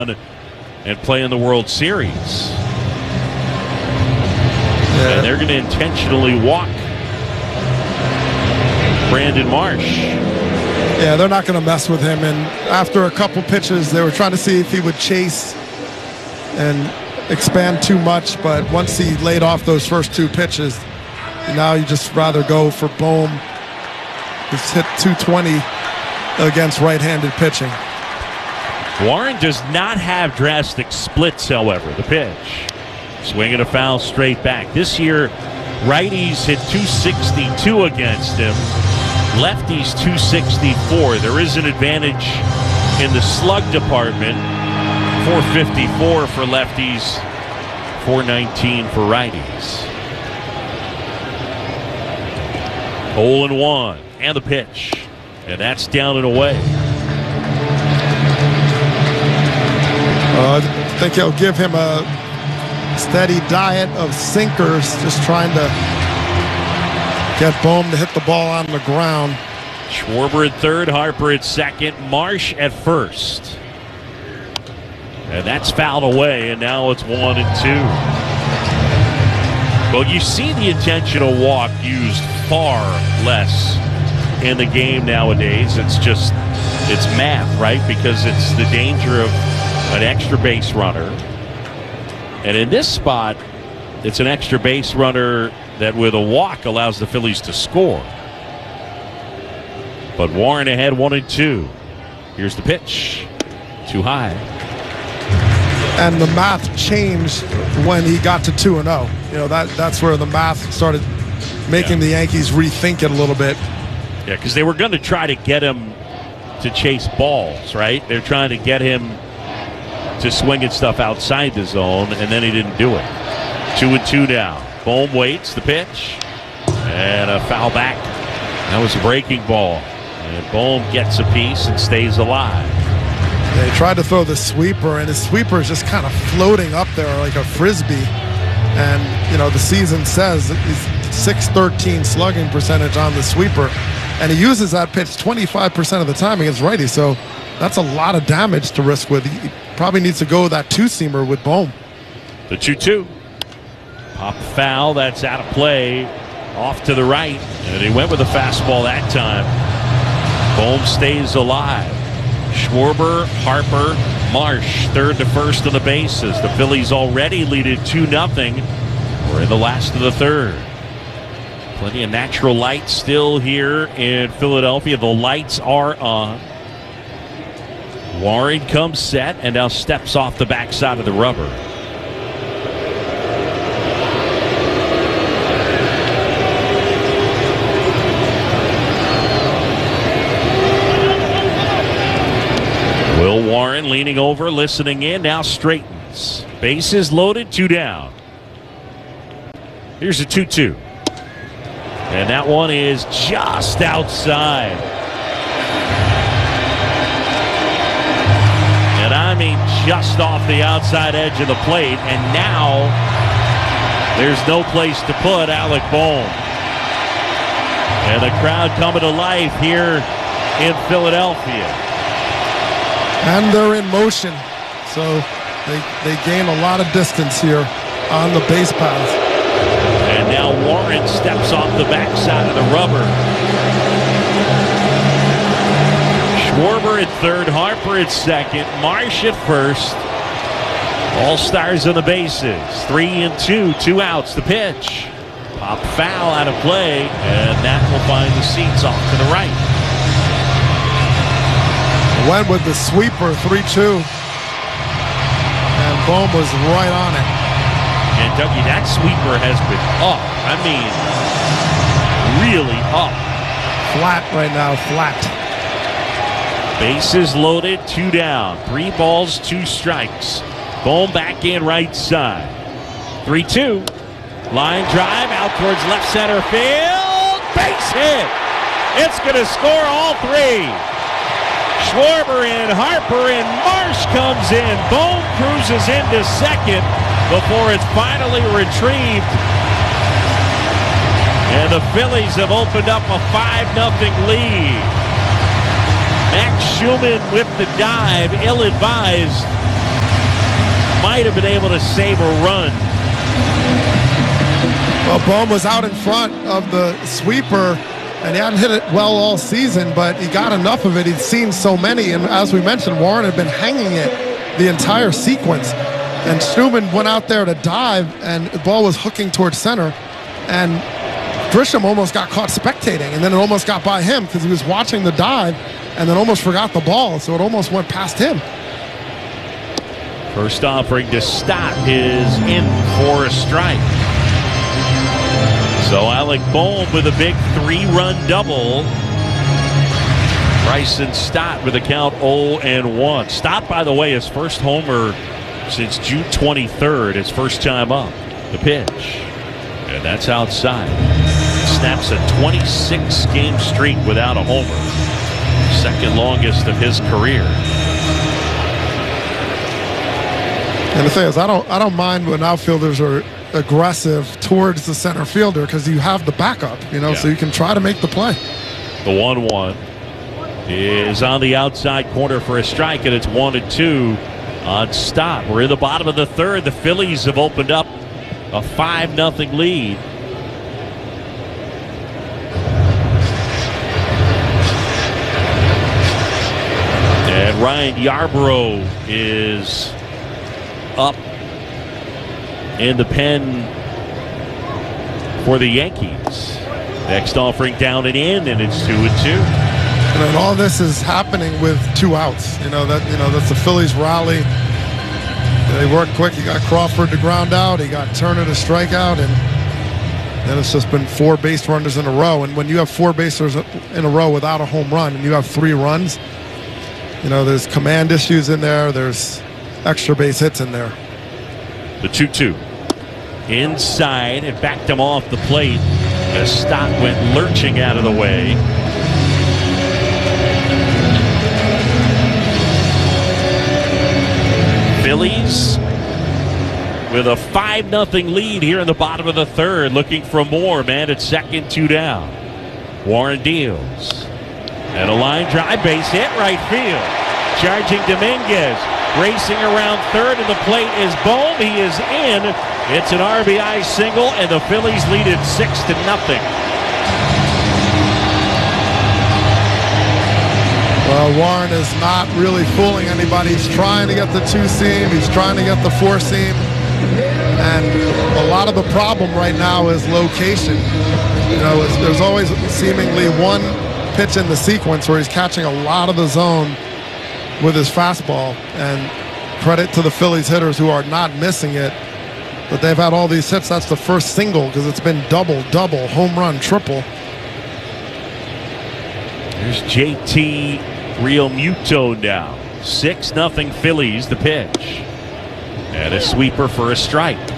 and play in the World Series. Yeah. And they're going to intentionally walk Brandon Marsh. Yeah, they're not going to mess with him. And after a couple pitches, they were trying to see if he would chase and expand too much. But once he laid off those first two pitches, now you just rather go for Bohm. He's hit 220 against right-handed pitching. Warren does not have drastic splits, however. The pitch. Swing and a foul straight back. This year, righties hit 262 against him. Lefties 264. There is an advantage in the slug department. 454 for lefties, 419 for righties. 0-1. And the pitch. And that's down and away. I think he'll give him a steady diet of sinkers, just trying to get Bohm to hit the ball on the ground. Schwarber at third, Harper at second, Marsh at first. And that's fouled away, and now it's 1-2. Well, you see the intentional walk used far less in the game nowadays. It's math, right? Because it's the danger of an extra base runner. And in this spot, it's an extra base runner that with a walk allows the Phillies to score. But Warren ahead 1-2. Here's the pitch. Too high. And the math changed when he got to 2-0. You know, that's where the math started making the Yankees rethink it a little bit. Yeah, because they were going to try to get him to chase balls, right? They're trying to get him to swing at stuff outside the zone, and then he didn't do it. 2-2 now. Bohm waits the pitch, and a foul back. That was a breaking ball. And Bohm gets a piece and stays alive. They tried to throw the sweeper, and his sweeper is just kind of floating up there like a frisbee. And, you know, the season says he's .613 slugging percentage on the sweeper, and he uses that pitch 25% of the time against righty. So that's a lot of damage to risk with. He probably needs to go with that two-seamer with Bohm. The 2-2. Pop foul. That's out of play. Off to the right. And he went with a fastball that time. Bohm stays alive. Schwarber, Harper, Marsh, third to first on the bases. The Phillies already lead it 2-0. We're in the last of the third. Plenty of natural light still here in Philadelphia. The lights are on. Warren comes set and now steps off the backside of the rubber. Will Warren leaning over, listening in, now straightens. Bases loaded, 2 down. Here's a 2-2. And that one is just outside. And I mean just off the outside edge of the plate. And now there's no place to put Alec Bohm. And the crowd coming to life here in Philadelphia. And they're in motion, so they gain a lot of distance here on the base paths. And now Warren steps off the backside of the rubber. Schwarber at third, Harper at second, Marsh at first. All stars on the bases. 3-2, 2 outs. The pitch. Pop foul out of play, and that will find the seats off to the right. Went with the sweeper, 3-2. And Bohm was right on it. And Dougie, that sweeper has been up. I mean, really up. Flat right now, flat. Bases loaded, 2 down. 3 balls, 2 strikes. Bohm back in right side. 3-2. Line drive out towards left center field. Base hit. It's going to score all 3. Schwarber in, Harper in, Marsh comes in. Bohm cruises into second before it's finally retrieved. And the Phillies have opened up a 5-0 lead. Max Schumann with the dive, ill-advised. might have been able to save a run. Well, Bohm was out in front of the sweeper, and he hadn't hit it well all season, but he got enough of it. He'd seen so many, and as we mentioned, Warren had been hanging it the entire sequence. And Schumann went out there to dive, and the ball was hooking towards center, and Grisham almost got caught spectating, and then it almost got by him because he was watching the dive and then almost forgot the ball, so it almost went past him. First offering to Stott is in for a strike. So Alec Bohm with a big 3-run double. Bryson Stott with a count 0-1. Stott, by the way, his first homer since June 23rd, his first time up. The pitch. And that's outside. Snaps a 26-game streak without a homer. Second longest of his career. And the thing is, I don't mind when outfielders are aggressive towards the center fielder because you have the backup, so you can try to make the play. The 1-1 is on the outside corner for a strike, and it's 1-2 on Stott. We're in the bottom of the third. The Phillies have opened up a 5-0 lead. And Ryan Yarbrough is up in the pen for the Yankees. Next offering down and in, and it's 2-2. And all this is happening with 2 outs. That's the Phillies rally. They worked quick. He got Crawford to ground out. He got Turner to strike out, and then it's just been 4 base runners in a row. And when you have 4 basers in a row without a home run, and you have 3 runs, there's command issues in there. There's extra base hits in there. The 2-2 inside, and backed him off the plate as Stott went lurching out of the way. Phillies with a 5-0 lead here in the bottom of the third, looking for more. Man at second, 2 down. Warren deals, and a line drive, base hit right field. Charging Dominguez, racing around third, and the plate is Bohm. He is in. It's an RBI single, and the Phillies lead it 6-0. Well, Warren is not really fooling anybody. He's trying to get the 2-seam. He's trying to get the 4-seam. And a lot of the problem right now is location. There's always seemingly one pitch in the sequence where he's catching a lot of the zone with his fastball. And credit to the Phillies hitters who are not missing it. But they've had all these hits. That's the first single because it's been double, home run, triple. There's JT Realmuto now. 6-0 Phillies, the pitch. And a sweeper for a strike.